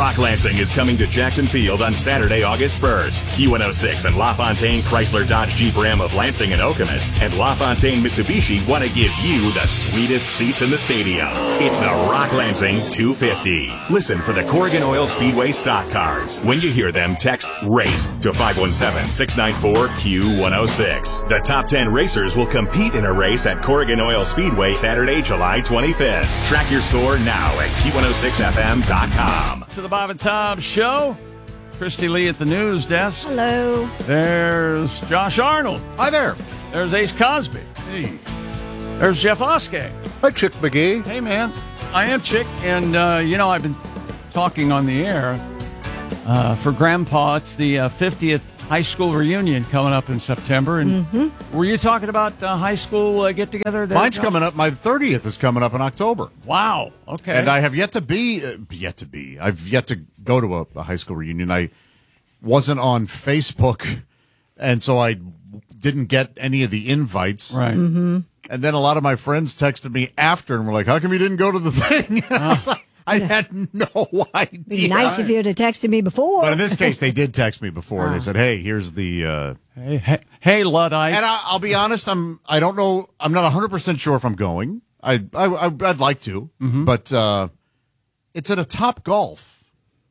Rock Lansing is coming to Jackson Field on Saturday, August 1st. Q106 and LaFontaine Chrysler Dodge Jeep Ram of Lansing and Okemos and LaFontaine Mitsubishi want to give you the sweetest seats in the stadium. It's the Rock Lansing 250. Listen for the Corrigan Oil Speedway stock cars. When you hear them, text RACE to 517-694-Q106. The top 10 racers will compete in a race at Corrigan Oil Speedway Saturday, July 25th. Track your score now at Q106FM.com. To the Bob and Tom Show. Christy Lee at the news desk. Hello. There's Josh Arnold. Hi there. There's Ace Cosby. Hey. There's Jeff Oskay. Hi, Chick McGee. Hey, man. I am Chick, and, I've been talking on the air for Grandpa. It's the 50th high school reunion coming up in September. And were you talking about high school get-together? Mine's coming up. My 30th is coming up in October. Wow. Okay. And I have yet to be. I've yet to go to a high school reunion. I wasn't on Facebook, and so I didn't get any of the invites. Right. Mm-hmm. And then a lot of my friends texted me after and were like, "How come you didn't go to the thing?" I had no idea. Be nice if you had texted me before. But in this case, they did text me before. They said, "Hey, here's the." Hey, Luddite. And I'll be honest. I don't know. I'm not 100% sure if I'm going. I'd like to, but it's at a Top Golf,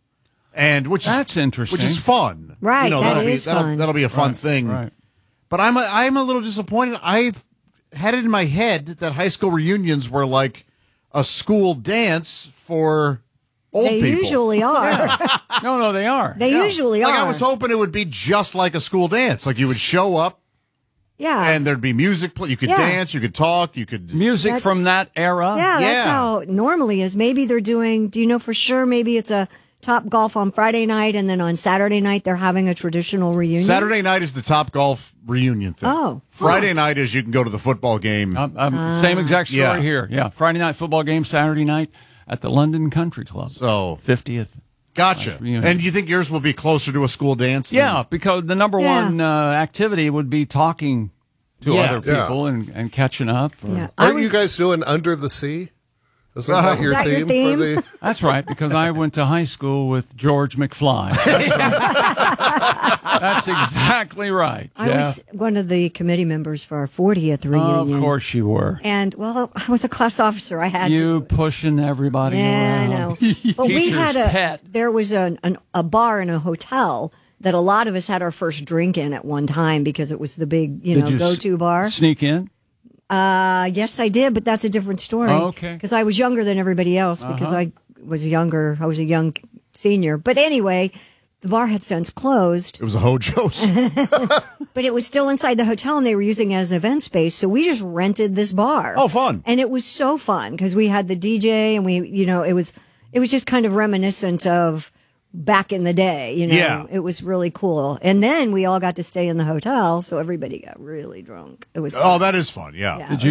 and that's interesting. Which is fun, right? That'll be a fun thing. Right. But I'm a little disappointed. I've had it in my head that high school reunions were like a school dance for old people. They usually are. No, they are. They usually are. I was hoping it would be just like a school dance. Like you would show up. Yeah. And there'd be music. You could dance. You could talk. You could. Music from that era. Yeah, that's how it normally is. Maybe they're doing, do you know for sure? Maybe it's a Top Golf on Friday night, and then on Saturday night they're having a traditional reunion. Saturday night is the Top Golf reunion thing. Oh. Friday night is you can go to the football game. Same exact story here. Yeah. Friday night football game, Saturday night at the London Country Club. So 50th. Gotcha. And you think yours will be closer to a school dance? Yeah, because the number one activity would be talking to other people and catching up. Aren't you guys doing Under the Sea? Is that your theme? For the... That's right, because I went to high school with George McFly. That's exactly right. I was one of the committee members for our 40th reunion. Of course you were. And, well, I was a class officer. I had you pushing everybody around. I know. But we had there was a bar in a hotel that a lot of us had our first drink in at one time because it was the big, go-to bar. Sneak in? Yes, I did, but that's a different story. Oh, okay. Because I was younger than everybody else because I was younger. I was a young senior. But anyway, the bar had since closed. It was a Hojo's. But it was still inside the hotel, and they were using it as event space. So we just rented this bar. Oh, fun. And it was so fun because we had the DJ, and it was just kind of reminiscent of back in the day, Yeah. It was really cool. And then we all got to stay in the hotel, so everybody got really drunk. It was fun. That is fun, yeah. Did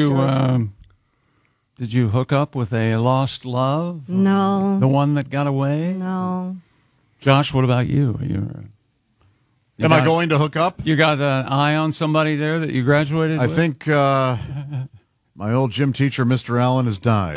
you hook up with a lost love? No. The one that got away? No. Josh, what about you? Am I going to hook up? You got an eye on somebody there that you graduated with? I think my old gym teacher, Mr. Allen, has died.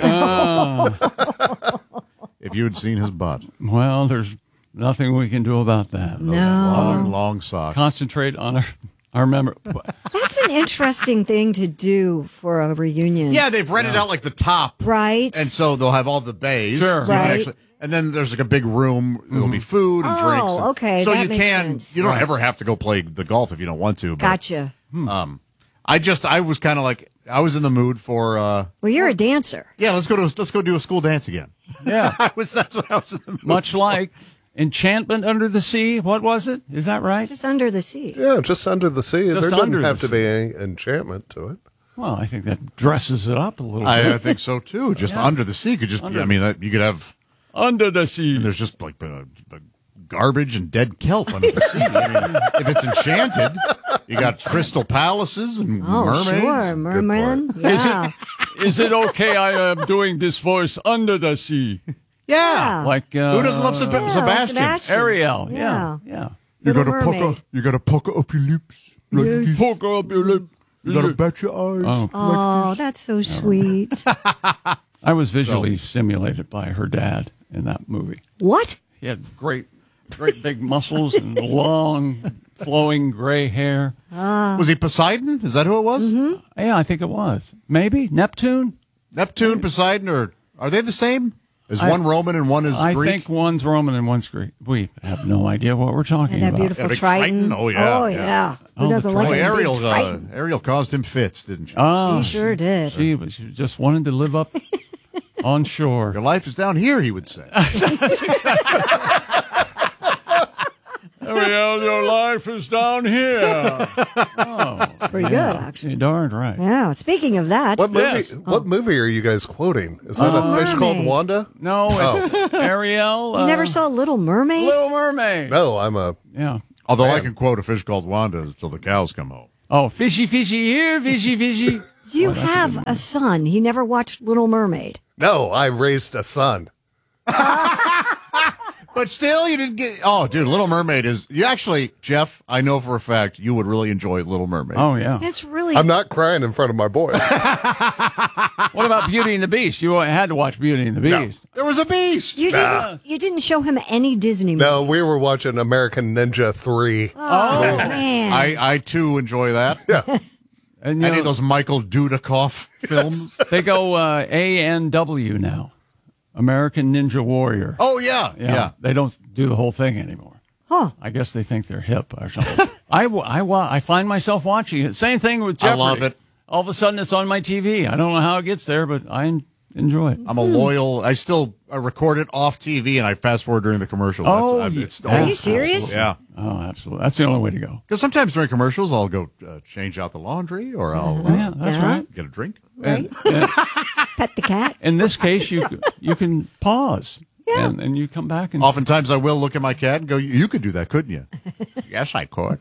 If you had seen his butt. Well, there's nothing we can do about that. No. Long socks. Concentrate on our memory. That's an interesting thing to do for a reunion. Yeah, they've rented out like the top. Right. And so they'll have all the bays. Sure. So you can Right. and then there's like a big room. There'll be food and drinks. Oh, okay. So that you makes can, sense. you don't ever have to go play the golf if you don't want to. But, Gotcha. I was kind of like, I was in the mood for, Well, you're a dancer. yeah, let's go do a school dance again. Yeah. That's what I was in the mood. Much like Enchantment Under the Sea. What was it? Is that right? Just under the sea. Yeah, just Under the Sea. Just there under doesn't have the to be any enchantment to it. Well, I think that dresses it up a little bit. I think so too. Just under the sea could just be, you could have, Under the Sea. there's just like the garbage and dead kelp under the sea. If it's enchanted, you got crystal palaces and mermaids. Sure. Merman. Good part. Yeah. Is it okay I am doing this voice under the sea? Yeah. Like Who doesn't love Sebastian? Ariel. Yeah. Yeah. You Little gotta Mermaid. pucker up your lips. Like this. Poker up your lip. You gotta bat your eyes. Oh, that's so sweet. I was visually stimulated by her dad in that movie. What? He had great big muscles and long, flowing gray hair. Was he Poseidon? Is that who it was? Mm-hmm. Yeah, I think it was. Maybe Neptune? Neptune, Poseidon, or are they the same? Is one Roman and one is Greek? I think one's Roman and one's Greek. We have no idea what we're talking and that about. beautiful big Triton. Triton? Oh, yeah. Oh, yeah. Who doesn't like a big Triton? Ariel caused him fits, didn't she? Oh, She sure did. She just wanted to live up on shore. Your life is down here, he would say. Ariel, your life is down here. Pretty good, actually. You're darn right. Yeah. Speaking of that, What movie? Yes. What movie are you guys quoting? Is that a fish called Mermaid. Wanda? No, it's Ariel. you never saw Little Mermaid? Little Mermaid. No, I'm a. Yeah. Although I can quote a fish called Wanda until the cows come home. Oh, fishy, fishy here, fishy, fishy. You have a son. He never watched Little Mermaid. No, I raised a son. But still, you didn't get... Oh, dude, Little Mermaid is... You actually, Jeff, I know for a fact you would really enjoy Little Mermaid. Oh, yeah. It's really. I'm not crying in front of my boy. What about Beauty and the Beast? You had to watch Beauty and the Beast. There was a beast! You didn't show him any Disney movies. No, we were watching American Ninja 3. Oh, man. I too enjoy that. Yeah. And, you Any know, of those Michael Dudikoff films? they go ANW now. American Ninja Warrior. Oh, yeah. Yeah. They don't do the whole thing anymore. Huh. I guess they think they're hip or something. I find myself watching it. Same thing with Jeopardy. I love it. All of a sudden, it's on my TV. I don't know how it gets there, but I enjoy it. I'm a loyal... I still record it off TV and I fast forward during the commercial. Oh, it's Are you serious? Yeah. Oh, absolutely. That's the only way to go. Because sometimes during commercials, I'll go change out the laundry or I'll Yeah, that's right. get a drink. Right? Pet the cat. In this case, you can pause. Yeah. And you come back and Oftentimes I will look at my cat and go, you could do that, couldn't you? Yes, I could.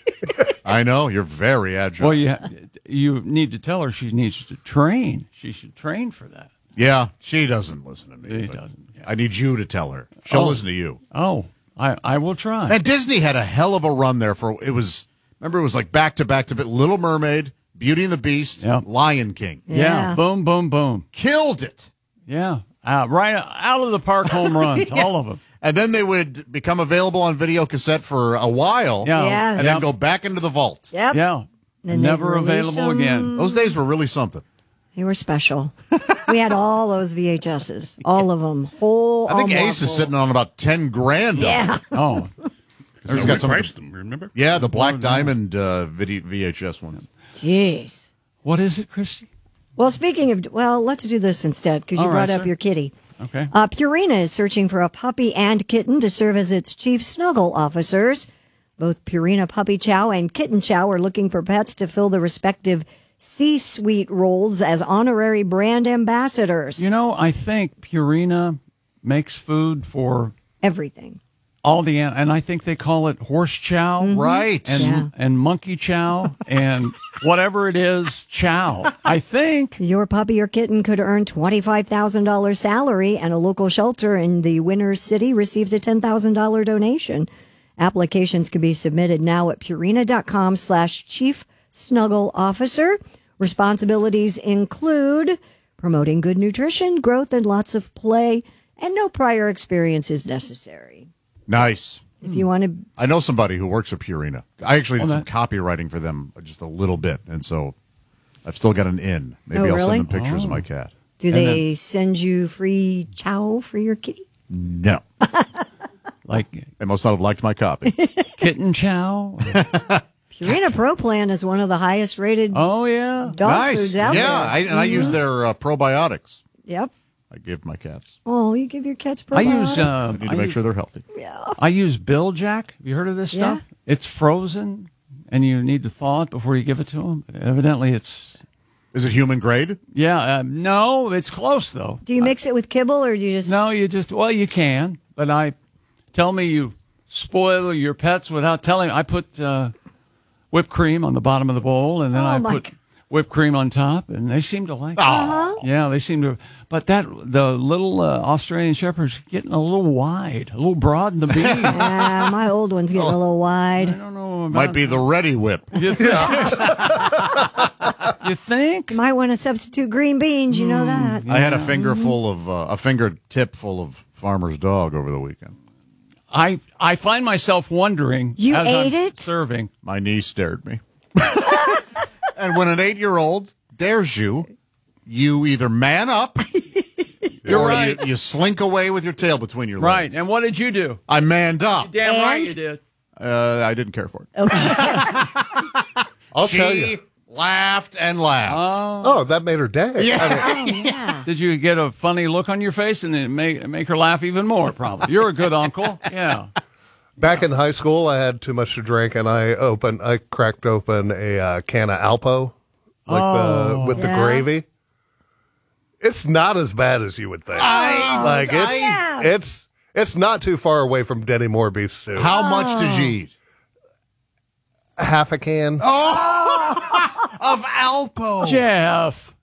I know. You're very agile. well, you need to tell her she needs to train. She should train for that. Yeah, she doesn't listen to me. She but doesn't, yeah. I need you to tell her. She'll Oh. listen to you. Oh, I will try. And Disney had a hell of a run there remember it was like back to back Little Mermaid, Beauty and the Beast, Yeah. Lion King. Yeah. Boom, boom, boom. Killed it. Yeah. Right out of the park home runs, all of them. And then they would become available on video cassette for a while. Yeah. Yes. And then go back into the vault. Yep. Yeah. Then they'd Never release available them. again. Those days were really something. They were special. We had all those VHSs. All of them. I think Ace is sitting on about 10 grand. Yeah. Oh, He's got some. them, remember? Yeah, the Black Diamond VHS ones. Jeez. what is it, Christy? Well, speaking of, let's do this instead because you All right, brought up sir. your kitty. Okay. Purina is searching for a puppy and kitten to serve as its chief snuggle officers. Both Purina Puppy Chow and Kitten Chow are looking for pets to fill the respective C-suite roles as honorary brand ambassadors. You know, I think Purina makes food for Everything. all the and I think they call it horse chow, Right. And Yeah. and monkey chow, and whatever it is, chow. I think. Your puppy or kitten could earn $25,000 salary, and a local shelter in the winner's city receives a $10,000 donation. Applications can be submitted now at purina.com/chief snuggle officer. Responsibilities include promoting good nutrition, growth, and lots of play, and no prior experience is necessary. Nice. If you want to, I know somebody who works at Purina. I actually did some copywriting for them just a little bit, and so I've still got an in. Maybe Oh, I'll really? send them pictures of my cat. do they send you free chow for your kitty? No. Like They must not have liked my copy. kitten chow. Purina Pro Plan is one of the highest rated Oh yeah. dog Nice. foods out Yeah, there. I use their probiotics. Yep. I give my cats. Oh, you give your cats I probiotics? use I need to make sure they're healthy. I use Bill Jack. Have you heard of this stuff? Yeah. It's frozen, and you need to thaw it before you give it to them. Evidently, it's Is it human grade? no, it's close though. Do you mix it with kibble or do you just? No, you you can, but tell me you spoil your pets without telling. I put whipped cream on the bottom of the bowl, and then Oh, I my put God. whipped cream on top, and they seem to like it. Yeah, they seem to. But the little Australian Shepherd's getting a little wide, a little broad in the beam. Yeah, my old one's getting a little I wide. don't know about Might be the ready whip. You think? You might want to substitute green beans. You know that. I had a finger full of a fingertip full of Farmer's Dog over the weekend. I find myself wondering. You as ate I'm it? Serving. My niece dared me. And when an 8-year-old dares you, you either man up You're or right. you slink away with your tail between your Right. legs. And what did you do? I manned up. Damn right And? you did. I didn't care for it. I'll tell She you. laughed and laughed. Oh, that made her day. Yeah. Yeah. Did you get a funny look on your face and then make her laugh even more? Probably. You're a good uncle. Yeah. Back in high school, I had too much to drink, and I cracked open a can of Alpo, with the Yeah. gravy. It's not as bad as you would think. It's not too far away from Denny Moore beef stew. How much did you eat? Half a can. Of Alpo. Jeff.